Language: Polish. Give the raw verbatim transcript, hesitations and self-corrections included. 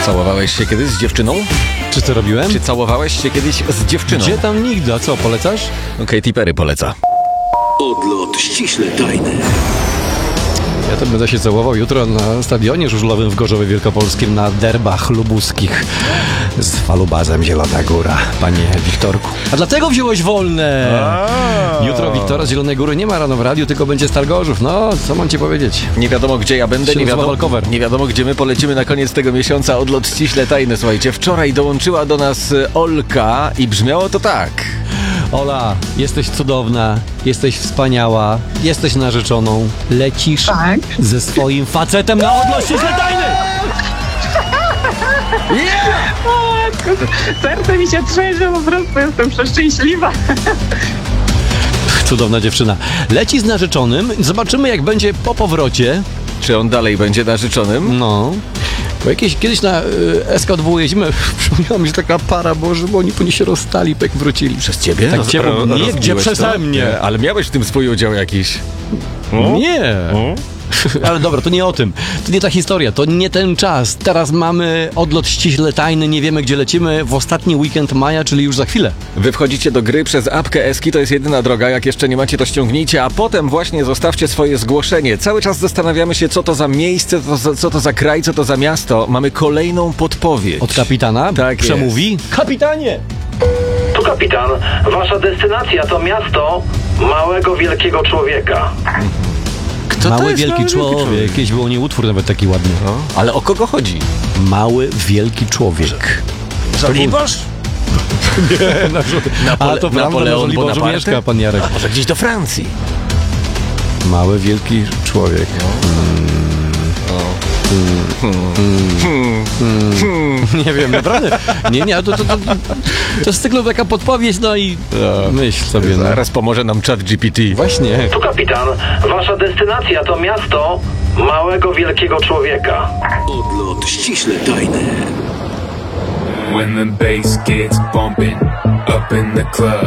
Całowałeś się kiedyś z dziewczyną? Czy co robiłem? Czy całowałeś się kiedyś z dziewczyną? Gdzie tam nigdy? A co, polecasz? No, Katy Perry poleca. Odlot ściśle tajny. Ja to będę się całował jutro na stadionie żużlowym w Gorzowie Wielkopolskim na derbach lubuskich z falubazem Zielona Góra, panie Wiktorku. A dlatego wziąłeś wolne! Jutro Wiktora z Zielonej Góry nie ma rano w radiu, tylko będzie Stargorzów. No, co mam ci powiedzieć? Nie wiadomo, gdzie ja będę, nie wiadomo, nie wiadomo, gdzie my polecimy na koniec tego miesiąca. Odlot ściśle tajny. Słuchajcie, wczoraj dołączyła do nas Olka i brzmiało to tak. Ola, jesteś cudowna, jesteś wspaniała, jesteś narzeczoną, lecisz Tak. ze swoim facetem na odlot ściśle tajny! Yeah! O, serce mi się trzęsie, po prostu jestem przeszczęśliwa. Cudowna dziewczyna. Leci z narzeczonym, zobaczymy jak będzie po powrocie. Czy on dalej będzie narzeczonym? No. Bo jakieś, kiedyś na y, S K dwa jeździmy, przypomniała mi się taka para, Boże, bo oni później się rozstali, jak wrócili. Przez ciebie? Tak, Roz- gdzie, ro- nie, rozbiłeś gdzie przeze to? mnie. Nie, ale miałeś w tym swój udział jakiś. Nie. Ale dobra, to nie o tym. To nie ta historia, to nie ten czas. Teraz mamy odlot ściśle tajny, nie wiemy gdzie lecimy w ostatni weekend maja, czyli już za chwilę. Wy wchodzicie do gry przez apkę Eski, to jest jedyna droga, jak jeszcze nie macie, to ściągnijcie, a potem właśnie zostawcie swoje zgłoszenie. Cały czas zastanawiamy się, co to za miejsce, co, za- co to za kraj, co to za miasto. Mamy kolejną podpowiedź. Od kapitana Tak przemówi. Kapitanie! Tu kapitan, wasza destynacja to miasto małego wielkiego człowieka. Kto to Mały jest wielki mały człowiek. Jakieś było nie utwór nawet taki ładny. No, ale o kogo chodzi? Mały wielki człowiek. Żoliborz? A to prawda, na Żoliborzu mieszka pan Jarek. A może gdzieś do Francji? Mały wielki człowiek. Nie wiem, naprawdę. Nie, nie, to, to, to, to jest tylko taka podpowiedź, no i myśl sobie. No. Zaraz pomoże nam chat G P T. Właśnie. Tu kapitan, wasza destynacja to miasto małego wielkiego człowieka. Odlot ściśle tajny. When the bass gets bumping up in the club.